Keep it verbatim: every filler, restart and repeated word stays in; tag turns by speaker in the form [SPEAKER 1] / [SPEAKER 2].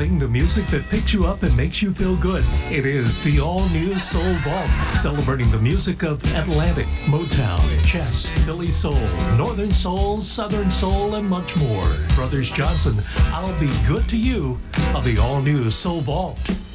[SPEAKER 1] playing the music that picks you up and makes you feel good. It is the all-new Soul Vault, celebrating the music of Atlantic, Motown, Chess, Philly Soul, Northern Soul, Southern Soul, and much more. Brothers Johnson, I'll Be Good to You of the all-new Soul Vault.